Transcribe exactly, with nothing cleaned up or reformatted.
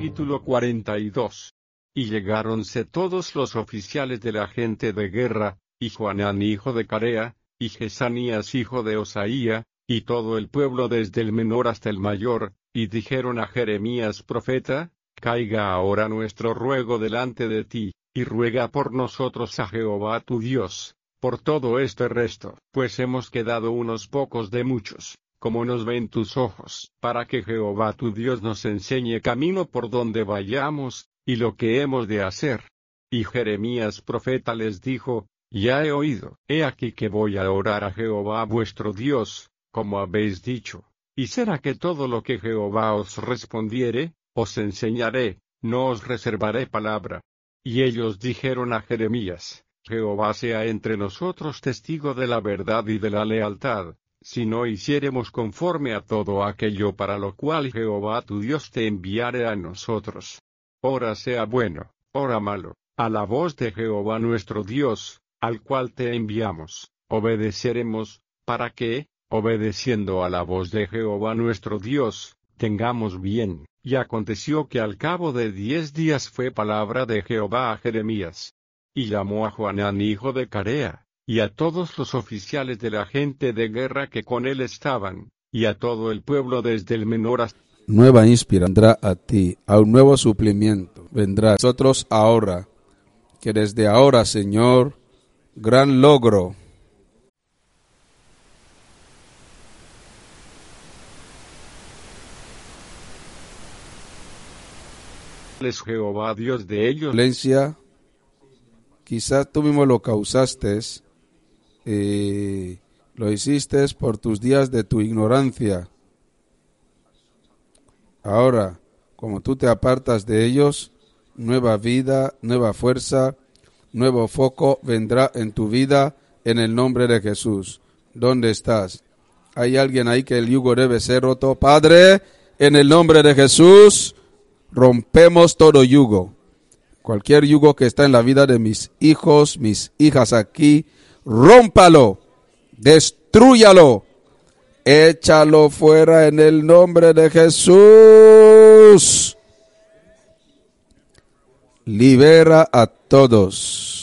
Capítulo cuarenta y dos. Y llegáronse todos los oficiales de la gente de guerra, y Johanán hijo de Carea, y Jesanías hijo de Osaía, y todo el pueblo desde el menor hasta el mayor, y dijeron a Jeremías profeta: Caiga ahora nuestro ruego delante de ti, y ruega por nosotros a Jehová tu Dios, por todo este resto, pues hemos quedado unos pocos de muchos, como nos ven tus ojos, para que Jehová tu Dios nos enseñe camino por donde vayamos, y lo que hemos de hacer. Y Jeremías profeta les dijo: Ya he oído, he aquí que voy a orar a Jehová vuestro Dios, como habéis dicho. Y será que todo lo que Jehová os respondiere, os enseñaré, no os reservaré palabra. Y ellos dijeron a Jeremías: Jehová sea entre nosotros testigo de la verdad y de la lealtad, si no hiciéremos conforme a todo aquello para lo cual Jehová tu Dios te enviare a nosotros. Ora sea bueno, ora malo, a la voz de Jehová nuestro Dios, al cual te enviamos, obedeceremos, para que, obedeciendo a la voz de Jehová nuestro Dios, tengamos bien. Y aconteció que al cabo de diez días fue palabra de Jehová a Jeremías. Y llamó a Johanán hijo de Carea, y a todos los oficiales de la gente de guerra que con él estaban, y a todo el pueblo desde el menor hasta... Nueva inspiración vendrá a ti, a un nuevo suplimiento vendrá a nosotros ahora, que desde ahora, Señor, gran logro es Jehová Dios de ellos. violencia, quizás tú mismo lo causaste, eh, lo hiciste por tus días de tu ignorancia. Ahora, como tú te apartas de ellos, nueva vida, nueva fuerza, nuevo foco vendrá en tu vida en el nombre de Jesús. ¿Dónde estás? ¿Hay alguien ahí que el yugo debe ser roto? Padre, en el nombre de Jesús, rompemos todo yugo. Cualquier yugo que está en la vida de mis hijos, mis hijas aquí, rómpalo, destrúyalo, échalo fuera en el nombre de Jesús. Libera a todos.